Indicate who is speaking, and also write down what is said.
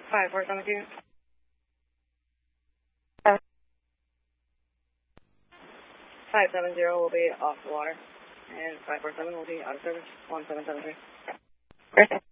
Speaker 1: 5472. 570 will be off the water, and 547 will be out of service. 1773.